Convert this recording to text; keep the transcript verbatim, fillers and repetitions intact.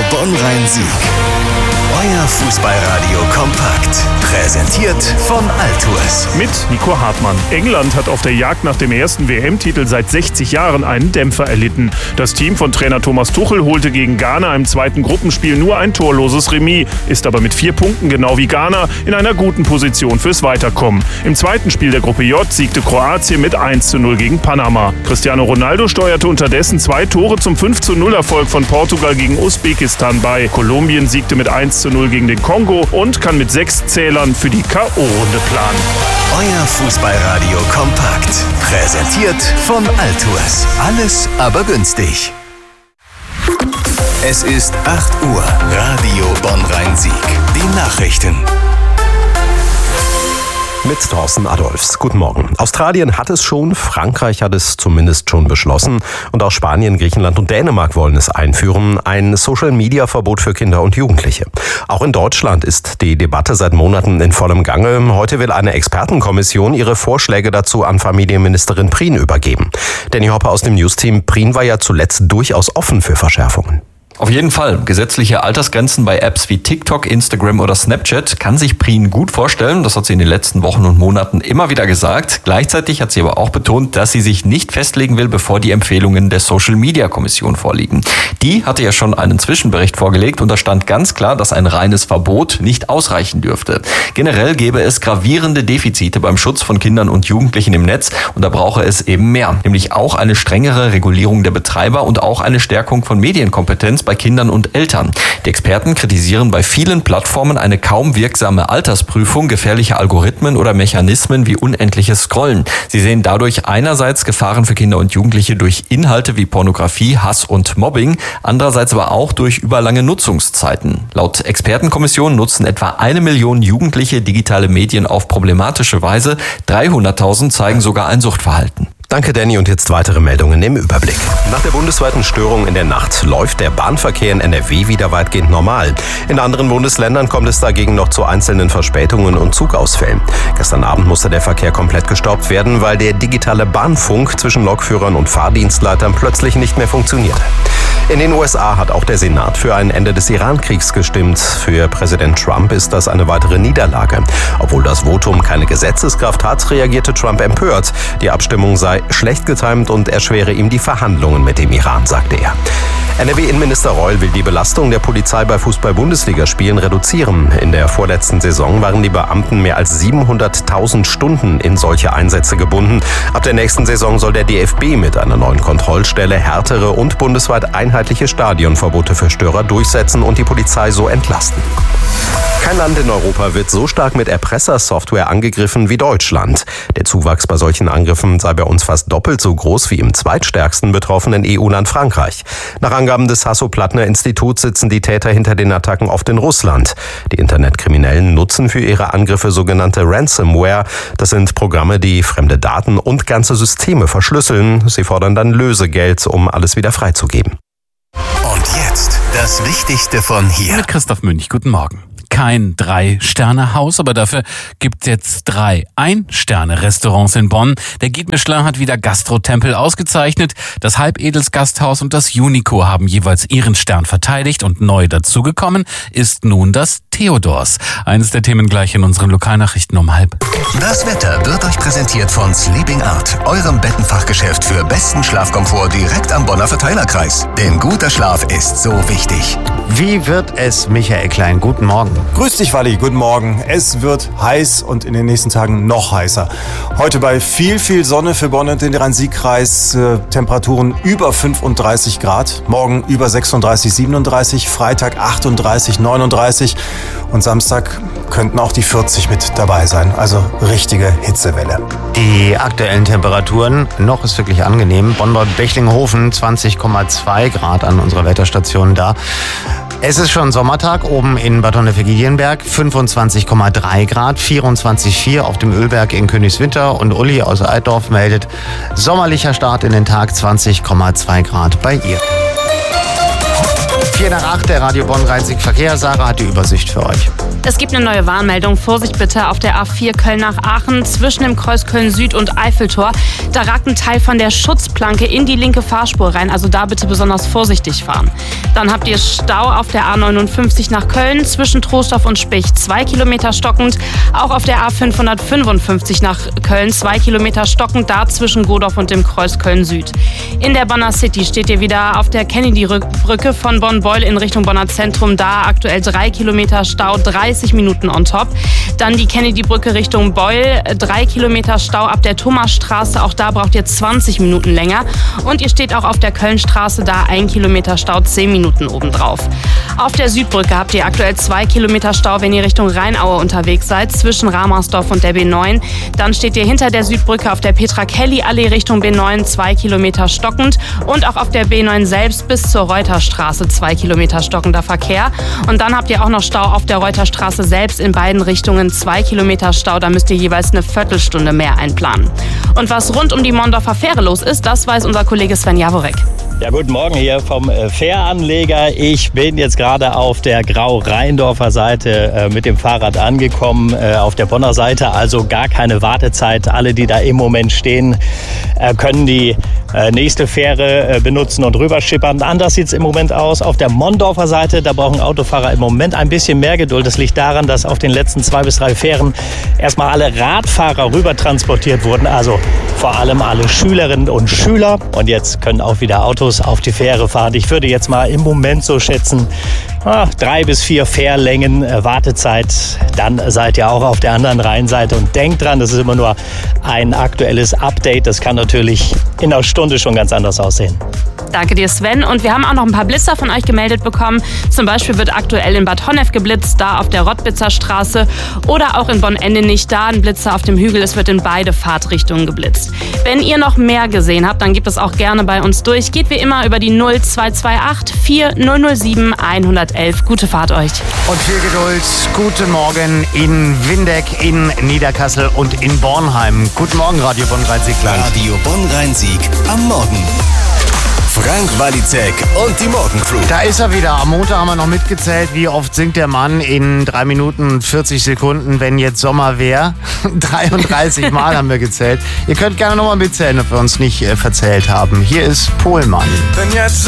Bonn-Rhein-Sieg. Euer Fußballradio kompakt. Präsentiert von Altours. Mit Nico Hartmann. England hat auf der Jagd nach dem ersten W M-Titel seit sechzig Jahren einen Dämpfer erlitten. Das Team von Trainer Thomas Tuchel holte gegen Ghana im zweiten Gruppenspiel nur ein torloses Remis, ist aber mit vier Punkten, genau wie Ghana, in einer guten Position fürs Weiterkommen. Im zweiten Spiel der Gruppe J siegte Kroatien mit eins zu null gegen Panama. Cristiano Ronaldo steuerte unterdessen zwei Tore zum fünf zu null Erfolg von Portugal gegen Usbekistan bei. Kolumbien siegte mit eins zu null gegen den Kongo und kann mit sechs Zählern für die K O-Runde planen. Euer Fußballradio kompakt. Präsentiert von Altours. Alles aber günstig. Es ist acht Uhr. Radio Bonn-Rhein-Sieg. Die Nachrichten. Mit Thorsten Adolfs. Guten Morgen. Australien hat es schon, Frankreich hat es zumindest schon beschlossen und auch Spanien, Griechenland und Dänemark wollen es einführen, ein Social-Media-Verbot für Kinder und Jugendliche. Auch in Deutschland ist die Debatte seit Monaten in vollem Gange. Heute will eine Expertenkommission ihre Vorschläge dazu an Familienministerin Prien übergeben. Danny Hopper aus dem News-Team. Prien war ja zuletzt durchaus offen für Verschärfungen. Auf jeden Fall. Gesetzliche Altersgrenzen bei Apps wie TikTok, Instagram oder Snapchat kann sich Prien gut vorstellen. Das hat sie in den letzten Wochen und Monaten immer wieder gesagt. Gleichzeitig hat sie aber auch betont, dass sie sich nicht festlegen will, bevor die Empfehlungen der Social-Media-Kommission vorliegen. Die hatte ja schon einen Zwischenbericht vorgelegt und da stand ganz klar, dass ein reines Verbot nicht ausreichen dürfte. Generell gäbe es gravierende Defizite beim Schutz von Kindern und Jugendlichen im Netz und da brauche es eben mehr. Nämlich auch eine strengere Regulierung der Betreiber und auch eine Stärkung von Medienkompetenz bei Kindern und Eltern. Die Experten kritisieren bei vielen Plattformen eine kaum wirksame Altersprüfung, gefährliche Algorithmen oder Mechanismen wie unendliches Scrollen. Sie sehen dadurch einerseits Gefahren für Kinder und Jugendliche durch Inhalte wie Pornografie, Hass und Mobbing, andererseits aber auch durch überlange Nutzungszeiten. Laut Expertenkommission nutzen etwa eine Million Jugendliche digitale Medien auf problematische Weise. dreihunderttausend zeigen sogar ein Suchtverhalten. Danke, Danny. Und jetzt weitere Meldungen im Überblick. Nach der bundesweiten Störung in der Nacht läuft der Bahnverkehr in N R W wieder weitgehend normal. In anderen Bundesländern kommt es dagegen noch zu einzelnen Verspätungen und Zugausfällen. Gestern Abend musste der Verkehr komplett gestoppt werden, weil der digitale Bahnfunk zwischen Lokführern und Fahrdienstleitern plötzlich nicht mehr funktionierte. In den U S A hat auch der Senat für ein Ende des Iran-Kriegs gestimmt. Für Präsident Trump ist das eine weitere Niederlage. Obwohl das Votum keine Gesetzeskraft hat, reagierte Trump empört. Die Abstimmung sei schlecht getimt und erschwere ihm die Verhandlungen mit dem Iran, sagte er. N R W-Innenminister Reul will die Belastung der Polizei bei Fußball-Bundesligaspielen reduzieren. In der vorletzten Saison waren die Beamten mehr als siebenhunderttausend Stunden in solche Einsätze gebunden. Ab der nächsten Saison soll der D F B mit einer neuen Kontrollstelle härtere und bundesweit einheitliche Stadionverbote für Störer durchsetzen und die Polizei so entlasten. Kein Land in Europa wird so stark mit Erpressersoftware angegriffen wie Deutschland. Der Zuwachs bei solchen Angriffen sei bei uns fast doppelt so groß wie im zweitstärksten betroffenen E U-Land Frankreich. Nach Angaben des Hasso-Plattner-Instituts sitzen die Täter hinter den Attacken oft in Russland. Die Internetkriminellen nutzen für ihre Angriffe sogenannte Ransomware. Das sind Programme, die fremde Daten und ganze Systeme verschlüsseln. Sie fordern dann Lösegeld, um alles wieder freizugeben. Und jetzt das Wichtigste von hier. Mit Christoph Münch, guten Morgen. Kein Drei-Sterne-Haus, aber dafür gibt's jetzt drei Ein-Sterne-Restaurants in Bonn. Der Guide Michelin hat wieder Gastro-Tempel ausgezeichnet. Das Halbedels-Gasthaus und das Unico haben jeweils ihren Stern verteidigt und neu dazugekommen ist nun das Theodors. Eines der Themen gleich in unseren Lokalnachrichten um halb. Das Wetter wird euch präsentiert von Sleeping Art, eurem Bettenfachgeschäft für besten Schlafkomfort direkt am Bonner Verteilerkreis. Denn guter Schlaf ist so wichtig. Wie wird es, Michael Klein? Guten Morgen. Grüß dich, Walli. Guten Morgen. Es wird heiß und in den nächsten Tagen noch heißer. Heute bei viel, viel Sonne für Bonn und den Rhein-Sieg-Kreis. Äh, Temperaturen über fünfunddreißig Grad. Morgen über sechsunddreißig, siebenunddreißig. Freitag achtunddreißig, neununddreißig. Und Samstag könnten auch die vierzig mit dabei sein. Also richtige Hitzewelle. Die aktuellen Temperaturen, noch ist wirklich angenehm. Bonn-Bad-Bechlinghofen, zwanzig Komma zwei Grad an unserer Wetterstation da. Es ist schon Sommertag oben in Bad Honnefeld-Giedienberg, fünfundzwanzig Komma drei Grad, vierundzwanzig Komma vier auf dem Ölberg in Königswinter und Uli aus Altdorf meldet sommerlicher Start in den Tag, zwanzig Komma zwei Grad bei ihr. vier nach acht, der Radio Bonn-Rhein-Sieg Verkehr. Sarah hat die Übersicht für euch. Es gibt eine neue Warnmeldung. Vorsicht bitte auf der A vier Köln nach Aachen zwischen dem Kreuz Köln Süd und Eiffeltor. Da ragt ein Teil von der Schutzplanke in die linke Fahrspur rein. Also da bitte besonders vorsichtig fahren. Dann habt ihr Stau auf der A neunundfünfzig nach Köln zwischen Troisdorf und Spich. Zwei Kilometer stockend. Auch auf der A fünfhundertfünfundfünfzig nach Köln. Zwei Kilometer stockend. Da zwischen Godorf und dem Kreuz Köln Süd. In der Bonner City steht ihr wieder auf der Kennedy-Brücke von Bonn-Beul in Richtung Bonner Zentrum. Da aktuell drei Kilometer Stau. dreißig Minuten on top. Dann die Kennedy-Brücke Richtung Beul, drei Kilometer Stau ab der Thomasstraße, auch da braucht ihr zwanzig Minuten länger. Und ihr steht auch auf der Kölnstraße, da ein Kilometer Stau, zehn Minuten obendrauf. Auf der Südbrücke habt ihr aktuell zwei Kilometer Stau, wenn ihr Richtung Rheinaue unterwegs seid, zwischen Ramersdorf und der B neun. Dann steht ihr hinter der Südbrücke auf der Petra-Kelly-Allee Richtung B neun, zwei Kilometer stockend. Und auch auf der B neun selbst bis zur Reuterstraße, zwei Kilometer stockender Verkehr. Und dann habt ihr auch noch Stau auf der Reuterstraße selbst in beiden Richtungen, zwei Kilometer Stau, da müsst ihr jeweils eine Viertelstunde mehr einplanen. Und was rund um die Mondorfer Fähre los ist, das weiß unser Kollege Sven Jaworek. Ja, guten Morgen hier vom Fähranleger. Ich bin jetzt gerade auf der Grau-Rheindorfer Seite äh, mit dem Fahrrad angekommen, äh, auf der Bonner Seite, also gar keine Wartezeit. Alle, die da im Moment stehen, äh, können die äh, nächste Fähre äh, benutzen und rüberschippern. Anders sieht es im Moment aus. Auf der Mondorfer Seite, da brauchen Autofahrer im Moment ein bisschen mehr Geduld. Das liegt daran, dass auf den letzten zwei bis drei Fähren erstmal alle Radfahrer rüber transportiert wurden, also vor allem alle Schülerinnen und Schüler. Und jetzt können auch wieder Autos auf die Fähre fahren. Ich würde jetzt mal im Moment so schätzen, ah, drei bis vier Fährlängen äh, Wartezeit. Dann seid ihr auch auf der anderen Rheinseite. Und denkt dran, das ist immer nur ein aktuelles Update. Das kann natürlich in einer Stunde schon ganz anders aussehen. Danke dir, Sven. Und wir haben auch noch ein paar Blitzer von euch gemeldet bekommen. Zum Beispiel wird aktuell in Bad Honnef geblitzt, da auf der Rottwitzer Straße. Oder auch in Bonn-Endenich, da ein Blitzer auf dem Hügel. Es wird in beide Fahrtrichtungen geblitzt. Wenn ihr noch mehr gesehen habt, dann gebt es auch gerne bei uns durch. Geht wie immer über die null zwei zwei acht vier null null sieben eins eins eins. Gute Fahrt euch. Und viel Geduld. Guten Morgen in Windeck, in Niederkassel und in Bornheim. Guten Morgen, Radio Bonn-Rhein-Sieg-Land. Radio Bonn-Rhein-Sieg am Morgen. Frank Walizek und die Morgencrew. Da ist er wieder. Am Montag haben wir noch mitgezählt, wie oft singt der Mann in drei Minuten und vierzig Sekunden, wenn jetzt Sommer wäre. dreiunddreißig Mal haben wir gezählt. Ihr könnt gerne nochmal mitzählen, ob wir uns nicht äh, verzählt haben. Hier ist Pohlmann. Wenn jetzt